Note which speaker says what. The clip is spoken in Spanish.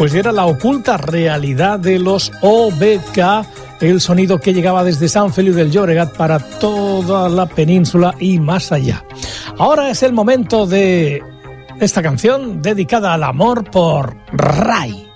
Speaker 1: Pues era la oculta realidad de los OBK, el sonido que llegaba desde San Feliu del Llobregat para toda la península y más allá. Ahora es el momento de esta canción dedicada al amor por Rai.